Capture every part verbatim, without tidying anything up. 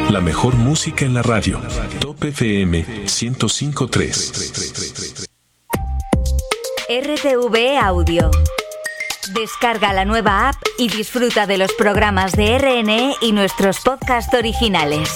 La mejor música en la radio. Top F M ciento cinco punto tres. R T V Audio. Descarga la nueva app y disfruta de los programas de R N E y nuestros podcasts originales.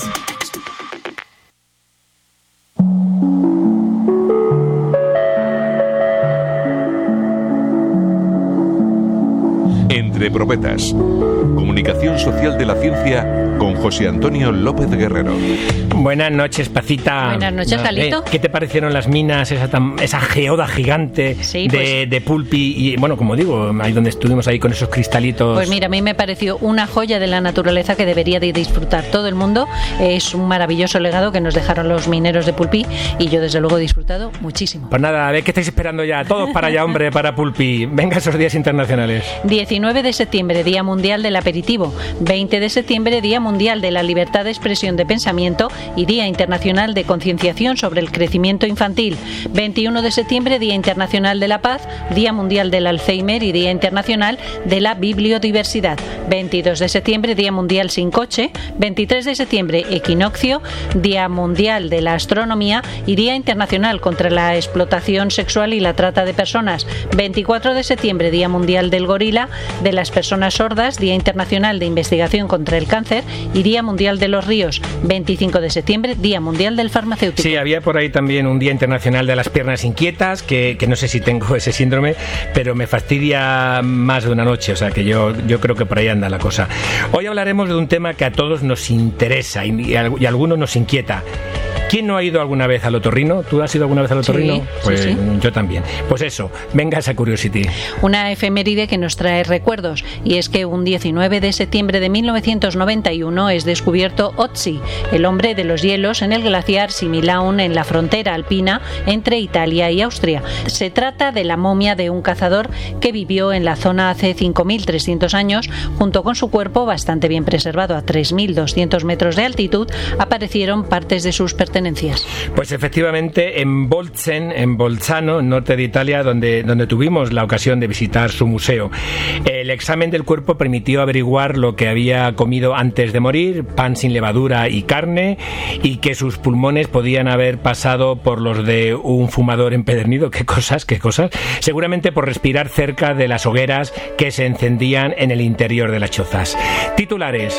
Entre Profetas. Comunicación social de la ciencia con José Antonio López Guerrero. Buenas noches, Pacita. Buenas noches, Calito. Eh, ¿Qué te parecieron las minas, esa, tan, esa geoda gigante sí, de, pues, de Pulpi? Y bueno, como digo, ahí donde estuvimos ahí con esos cristalitos. Pues mira, a mí me pareció una joya de la naturaleza que debería de disfrutar todo el mundo. Es un maravilloso legado que nos dejaron los mineros de Pulpi y yo desde luego he disfrutado muchísimo. Pues nada, a ver qué estáis esperando ya. Todos para allá, hombre, para Pulpi. Venga, esos días internacionales. diecinueve de septiembre, Día Mundial del Aperitivo. veinte de septiembre, Día Mundial de la Libertad de Expresión de Pensamiento y Día Internacional de Concienciación sobre el Crecimiento Infantil. veintiuno de septiembre, Día Internacional de la Paz, Día Mundial del Alzheimer y Día Internacional de la Bibliodiversidad. veintidós de septiembre, Día Mundial sin coche. veintitrés de septiembre, Equinoccio, Día Mundial de la Astronomía y Día Internacional contra la Explotación Sexual y la Trata de Personas. veinticuatro de septiembre, Día Mundial del Gorila, de las Personas Sordas, Día Internacional de Investigación contra el Cáncer y Día Mundial de los Ríos. veinticinco de septiembre, Día Mundial del Farmacéutico. Sí, había por ahí también un Día Internacional de las Piernas Inquietas, que, que no sé si tengo ese síndrome, pero me fastidia más de una noche, o sea que yo, yo creo que por ahí anda la cosa. Hoy hablaremos de un tema que a todos nos interesa y, y a, y a algunos nos inquieta. ¿Quién no ha ido alguna vez al otorrino? ¿Tú has ido alguna vez al otorrino? Sí, pues sí, sí. Yo también. Pues eso, venga esa Curiosity. Una efeméride que nos trae recuerdos, y es que un diecinueve de septiembre de mil novecientos noventa y uno es descubierto Ötzi, el hombre de los hielos, en el glaciar Similaun en la frontera alpina entre Italia y Austria. Se trata de la momia de un cazador que vivió en la zona hace cinco mil trescientos años. Junto con su cuerpo, bastante bien preservado a tres mil doscientos metros de altitud, aparecieron partes de sus pertenencias. Pues efectivamente en Bolzen, en Bolzano, norte de Italia, donde, donde tuvimos la ocasión de visitar su museo. El examen del cuerpo permitió averiguar lo que había comido antes de morir, pan sin levadura y carne, y que sus pulmones podían haber pasado por los de un fumador empedernido. Qué cosas, qué cosas. Seguramente por respirar cerca de las hogueras que se encendían en el interior de las chozas. Titulares.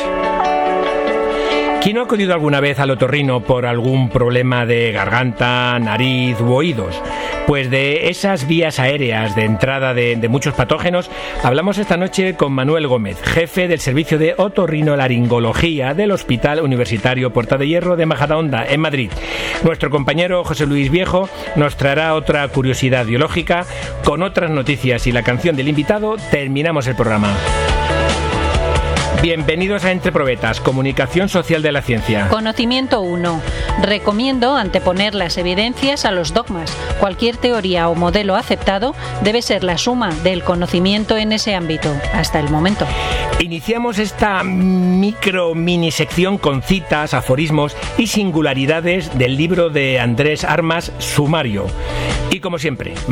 ¿Quién no ha acudido alguna vez al otorrino por algún problema de garganta, nariz u oídos? Pues de esas vías aéreas de entrada de, de muchos patógenos hablamos esta noche con Manuel Gómez, jefe del servicio de otorrinolaringología del Hospital Universitario Puerta de Hierro de Majadahonda, en Madrid. Nuestro compañero José Luis Viejo nos traerá otra curiosidad biológica. Con otras noticias y la canción del invitado terminamos el programa. Bienvenidos a Entre Probetas, comunicación social de la ciencia. Conocimiento uno. Recomiendo anteponer las evidencias a los dogmas. Cualquier teoría o modelo aceptado debe ser la suma del conocimiento en ese ámbito, hasta el momento. Iniciamos esta micro mini sección con citas, aforismos y singularidades del libro de Andrés Armas, Sumario. Y como siempre,